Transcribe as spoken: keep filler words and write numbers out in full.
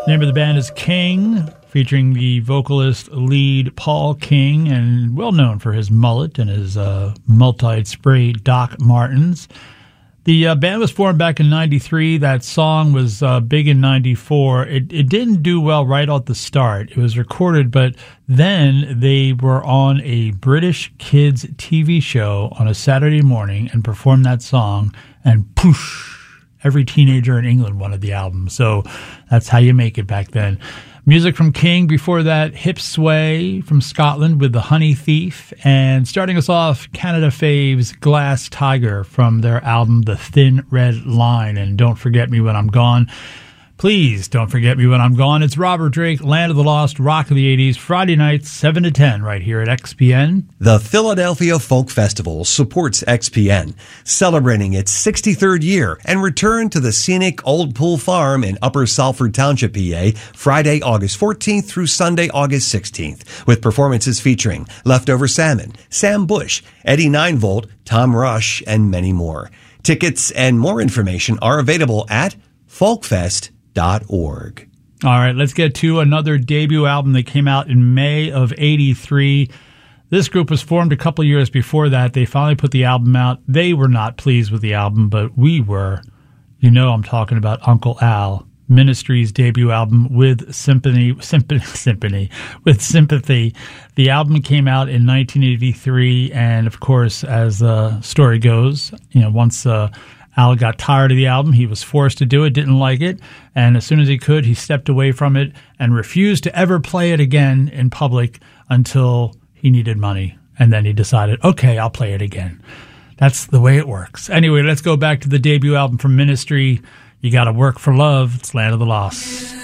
Name of the band is King, featuring the vocalist lead Paul King, and well known for his mullet and his uh, multi-spray Doc Martens. The uh, band was formed back in ninety-three. That song was uh, big in ninety-four. It, it didn't do well right off the start. It was recorded, but then they were on a British kids T V show on a Saturday morning and performed that song, and poosh, every teenager in England wanted the album. So that's how you make it back then. Music from King. Before that, Hip Sway from Scotland with The Honey Thief. And starting us off, Canada faves Glass Tiger from their album The Thin Red Line. And Don't Forget Me When I'm Gone. Please don't forget me when I'm gone. It's Robert Drake, Land of the Lost, Rock of the eighties, Friday nights, seven to ten, right here at X P N. The Philadelphia Folk Festival supports X P N, celebrating its sixty-third year and return to the scenic Old Pool Farm in Upper Salford Township, P A, Friday, August fourteenth through Sunday, August sixteenth, with performances featuring Leftover Salmon, Sam Bush, Eddie nine volt, Tom Rush, and many more. Tickets and more information are available at folkfest dot org. All right, let's get to another debut album that came out in May of eighty-three. This group was formed a couple years before that. They finally put the album out. They were not pleased with the album, but we were. You know I'm talking about Uncle Al, Ministry's debut album with Symphony, Symphony, Symphony, with Sympathy. The album came out in nineteen eighty-three, and of course, as the story goes, you know, once uh, Al got tired of the album, he was forced to do it, didn't like it, and as soon as he could, he stepped away from it and refused to ever play it again in public until he needed money. And then he decided, okay, I'll play it again. That's the way it works. Anyway, let's go back to the debut album from Ministry. You Gotta Work for Love. It's Land of the Lost.